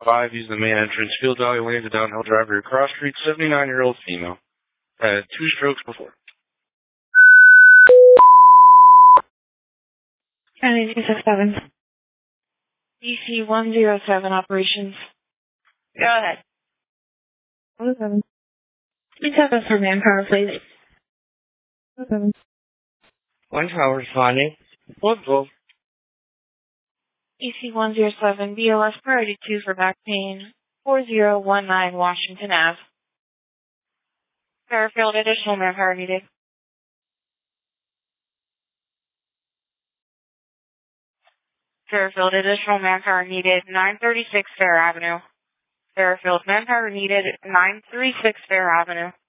5, use the main entrance. Field Valley Lane to downhill driver across street, 79-year-old female. Had 2 strokes before. County 267. DC 107 operations. Go ahead. 107. Please have us for manpower, please. 107. One tower responding. 112. DC 107, BOS priority 2 for back pain, 4019 Washington Ave. Fairfield, additional manpower needed. Fairfield, additional manpower needed, 936 Fair Avenue. Fairfield, manpower needed, 936 Fair Avenue.